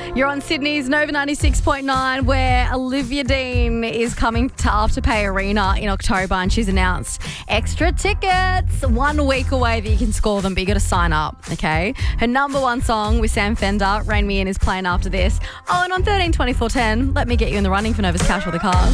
You're on Sydney's Nova 96.9, where Olivia Dean is coming to Afterpay Arena in October, and she's announced extra tickets 1 week away that you can score them, but you got to sign up, okay? Her number one song with Sam Fender, Rain Me In, is playing after this. Oh, and on 13 24 10, let me get you in the running for Nova's Cash or the Cars.